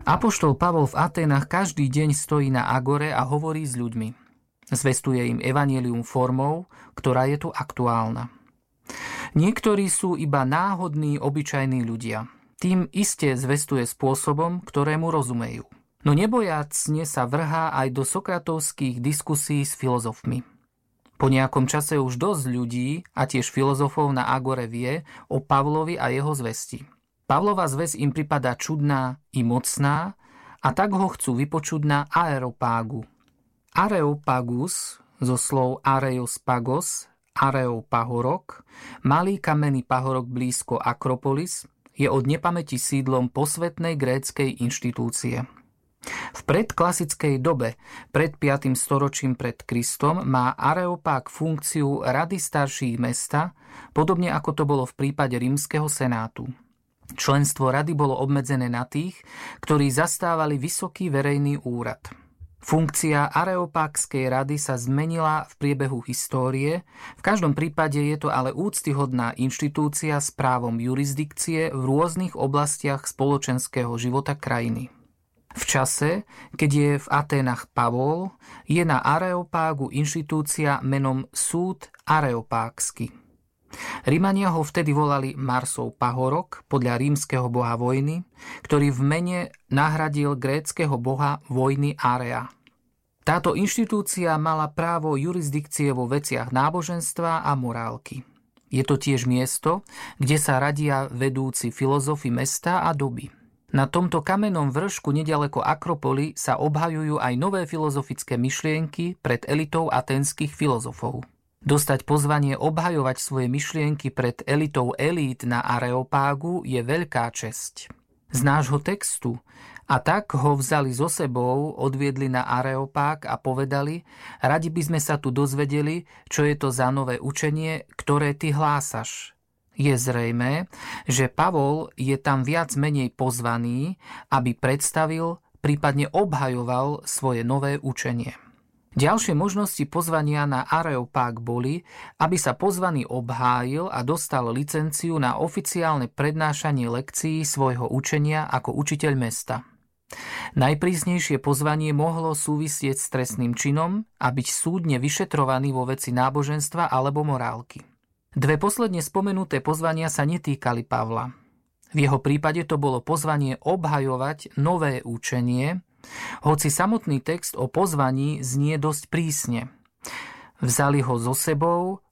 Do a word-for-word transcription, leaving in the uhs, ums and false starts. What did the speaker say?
Apoštol Pavol v Aténach každý deň stojí na agore a hovorí s ľuďmi. Zvestuje im evanjelium formou, ktorá je tu aktuálna. Niektorí sú iba náhodní, obyčajní ľudia. Tým iste zvestuje spôsobom, ktorému rozumejú. No nebojacne sa vrhá aj do sokratovských diskusí s filozofmi. Po nejakom čase už dosť ľudí a tiež filozofov na agore vie o Pavlovi a jeho zvesti. Pavlova zväz im pripadá čudná i mocná a tak ho chcú vypočuť na Areopágu. Areopagus zo slov Areios Pagos, Areopahorok, malý kamenný pahorok blízko Akropolis, je od nepamäti sídlom posvetnej gréckej inštitúcie. V predklasickej dobe, pred piatym storočím pred Kristom, má Areopág funkciu rady starších mesta, podobne ako to bolo v prípade rímskeho senátu. Členstvo rady bolo obmedzené na tých, ktorí zastávali vysoký verejný úrad. Funkcia Areopágskej rady sa zmenila v priebehu histórie, v každom prípade je to ale úctyhodná inštitúcia s právom jurisdikcie v rôznych oblastiach spoločenského života krajiny. V čase, keď je v Aténach Pavol, je na Areopágu inštitúcia menom Súd Areopágsky. Rimania ho vtedy volali Marsov pahorok podľa rímskeho boha vojny, ktorý v mene nahradil gréckeho boha vojny Area. Táto inštitúcia mala právo jurisdikcie vo veciach náboženstva a morálky. Je to tiež miesto, kde sa radia vedúci filozofi mesta a doby. Na tomto kamennom vršku nedaleko Akropoly sa obhajujú aj nové filozofické myšlienky pred elitou aténskych filozofov. Dostať pozvanie obhajovať svoje myšlienky pred elitou elít na Areopágu je veľká česť. Z nášho textu a tak ho vzali so sebou, odviedli na Areopág a povedali: radi by sme sa tu dozvedeli, čo je to za nové učenie, ktoré ty hlásaš. Je zrejmé, že Pavol je tam viac menej pozvaný, aby predstavil, prípadne obhajoval svoje nové učenie. Ďalšie možnosti pozvania na Areopág boli, aby sa pozvaný obhájil a dostal licenciu na oficiálne prednášanie lekcií svojho učenia ako učiteľ mesta. Najprísnejšie pozvanie mohlo súvisieť s trestným činom a byť súdne vyšetrovaný vo veci náboženstva alebo morálky. Dve posledne spomenuté pozvania sa netýkali Pavla. V jeho prípade to bolo pozvanie obhajovať nové učenie, hoci samotný text o pozvaní znie dosť prísne. Vzali ho so sebou